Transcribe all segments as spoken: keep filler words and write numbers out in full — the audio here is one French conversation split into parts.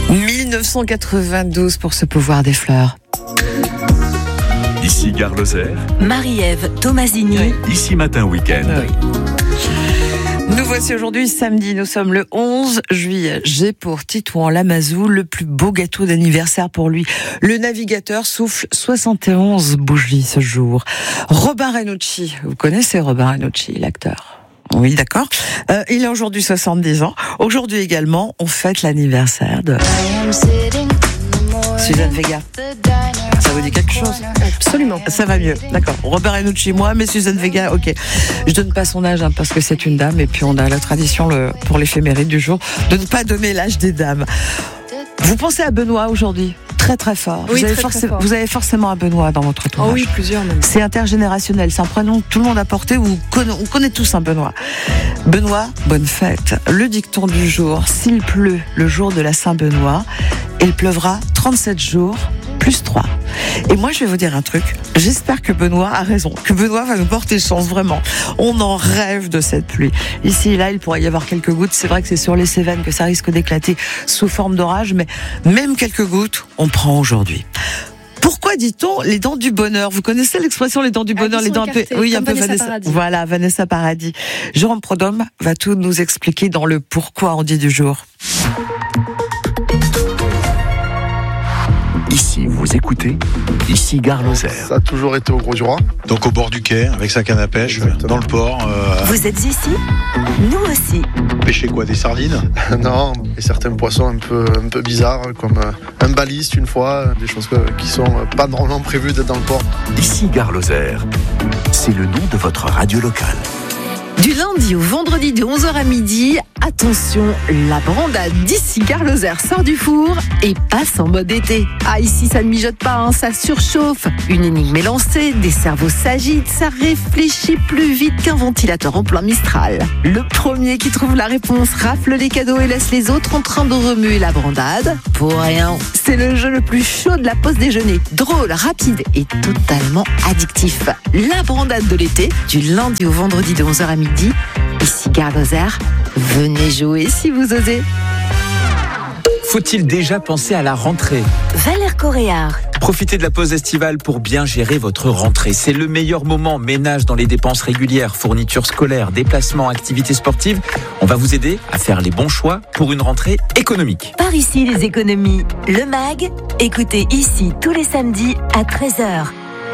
dix-neuf cent quatre-vingt-douze pour ce pouvoir des fleurs. Ici Gare Lozère. Marie-Ève Tomasini. Oui. Ici Matin Week-end. Oui. Nous voici aujourd'hui samedi, nous sommes le onze juillet. J'ai pour Titouan Lamazou le plus beau gâteau d'anniversaire pour lui. Le navigateur souffle soixante et onze bougies ce jour. Robin Renucci, vous connaissez Robin Renucci, l'acteur ? Oui, d'accord. Euh, il a aujourd'hui soixante-dix ans. Aujourd'hui également, on fête l'anniversaire de Suzanne Vega. Ça vous dit quelque chose ? Absolument. Ça va mieux, d'accord. Robert Renucci, moi, mais Suzanne Vega, ok. Je donne pas son âge hein, parce que c'est une dame et puis on a la tradition le, pour l'éphéméride du jour de ne pas donner l'âge des dames. Vous pensez à Benoît aujourd'hui ? Très très fort. Oui, vous, avez très, forc- très fort. vous avez forcément un Benoît dans votre entourage. Oh oui, plusieurs même. C'est intergénérationnel, c'est un prénom que tout le monde a porté, ou conna- on connaît tous un Benoît. Benoît, bonne fête. Le dicton du jour, s'il pleut le jour de la Saint-Benoît, il pleuvra trente-sept jours plus trois. Et moi je vais vous dire un truc, j'espère que Benoît a raison, que Benoît va nous porter chance vraiment. On en rêve de cette pluie. Ici et là, il pourrait y avoir quelques gouttes, c'est vrai que c'est sur les Cévennes que ça risque d'éclater sous forme d'orage, mais même quelques gouttes, on prend aujourd'hui. Pourquoi dit-on les dents du bonheur ? Vous connaissez l'expression les dents du bonheur, Ah, les dents un peu, oui, un peu Vanessa Vanessa. Paradis. Voilà, Vanessa Paradis. Jérôme Prodhomme va tout nous expliquer dans le pourquoi on dit du jour. Ici, vous écoutez. Ici Gare Lozère. Ça a toujours été au Gros du Roi. Donc au bord du quai, avec sa canne à pêche, Exactement. dans le port. Euh, Vous êtes ici ? Nous aussi. pêcher quoi, des sardines? Non, et certains poissons un peu, un peu bizarres, comme euh, un baliste une fois, des choses que- qui sont euh, pas normalement prévues d'être dans le port. Ici Gare Lozère. C'est le nom de votre radio locale. Du lundi au vendredi de onze heures à midi, attention, la brandade d'ici Gare Lozère sort du four et passe en mode été. Ah, ici ça ne mijote pas, hein, ça surchauffe. Une énigme est lancée, des cerveaux s'agitent, ça réfléchit plus vite qu'un ventilateur en plein Mistral. Le premier qui trouve la réponse rafle les cadeaux et laisse les autres en train de remuer la brandade. Pour rien, c'est le jeu le plus chaud de la pause déjeuner. Drôle, rapide et totalement addictif. La brandade de l'été, du lundi au vendredi de onze heures à midi. Ici Gare Lozère, venez jouer si vous osez. Faut-il déjà penser à la rentrée ? Valère Coréard. Profitez de la pause estivale pour bien gérer votre rentrée. C'est le meilleur moment. Ménage dans les dépenses régulières, fournitures scolaires, déplacements, activités sportives. On va vous aider à faire les bons choix pour une rentrée économique. Par ici les économies. Le Mag, écoutez ici tous les samedis à treize heures.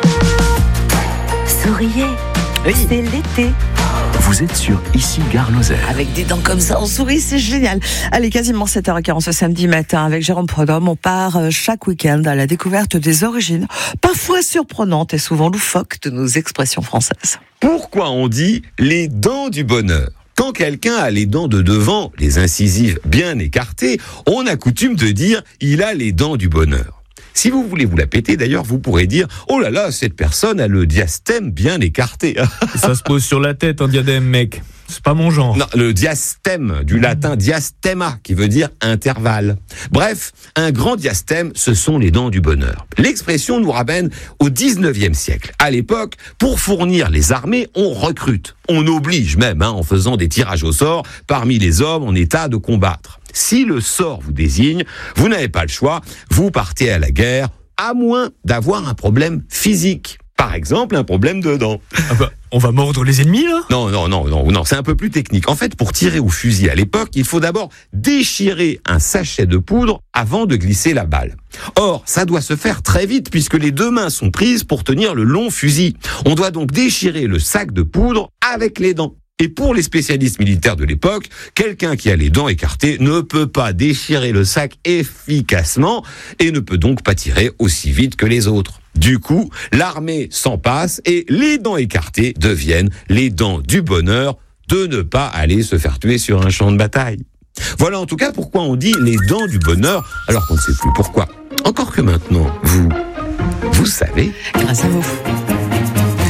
Souriez, c'est l'été. Vous êtes sur Ici Gare Lozère. Avec des dents comme ça, on sourit, c'est génial. Allez, quasiment sept heures quarante ce samedi matin avec Jérôme Prodhomme. On part euh, chaque week-end à la découverte des origines, parfois surprenantes et souvent loufoques, de nos expressions françaises. Pourquoi on dit les dents du bonheur ? Quand quelqu'un a les dents de devant, les incisives bien écartées, on a coutume de dire il a les dents du bonheur. Si vous voulez vous la péter, d'ailleurs, vous pourrez dire « Oh là là, cette personne a le diastème bien écarté. » Ça se pose sur la tête, un diadème, mec. C'est pas mon genre. Non, le diastème, du latin diastema, qui veut dire intervalle. Bref, un grand diastème, ce sont les dents du bonheur. L'expression nous ramène au dix-neuvième siècle. À l'époque, pour fournir les armées, on recrute. On oblige même, hein, en faisant des tirages au sort parmi les hommes en état de combattre. Si le sort vous désigne, vous n'avez pas le choix, vous partez à la guerre, à moins d'avoir un problème physique. Par exemple, un problème de dents. Ah bah, on va mordre les ennemis, là ? Non, non, non, non, non, c'est un peu plus technique. En fait, pour tirer au fusil à l'époque, il faut d'abord déchirer un sachet de poudre avant de glisser la balle. Or, ça doit se faire très vite puisque les deux mains sont prises pour tenir le long fusil. On doit donc déchirer le sac de poudre avec les dents. Et pour les spécialistes militaires de l'époque, quelqu'un qui a les dents écartées ne peut pas déchirer le sac efficacement et ne peut donc pas tirer aussi vite que les autres. Du coup, l'armée s'en passe et les dents écartées deviennent les dents du bonheur de ne pas aller se faire tuer sur un champ de bataille. Voilà en tout cas pourquoi on dit les dents du bonheur alors qu'on ne sait plus pourquoi. Encore que maintenant, vous, vous savez. Grâce à vous.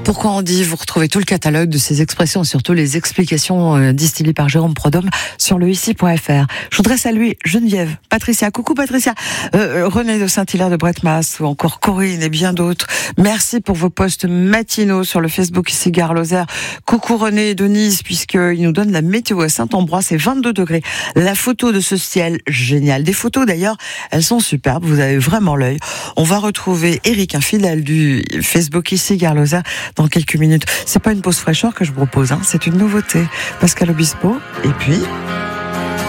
Pourquoi on dit, vous retrouvez tout le catalogue de ces expressions, surtout les explications euh, distillées par Jérôme Prodhomme sur le ici point f r. Je voudrais saluer Geneviève, Patricia, coucou Patricia, euh, René de Saint-Hilaire de Bretmas ou encore Corinne et bien d'autres. Merci pour vos posts matinaux sur le Facebook ici Gare Lozère. Coucou René et Denise, puisqu'il nous donne la météo à Saint-Ambroise, c'est vingt-deux degrés. La photo de ce ciel, génial. Des photos d'ailleurs, elles sont superbes, vous avez vraiment l'œil. On va retrouver Eric, un fidèle du Facebook ici Gare Lozère, dans quelques minutes. C'est pas une pause fraîcheur que je vous propose, hein, c'est une nouveauté. Pascal Obispo, et puis...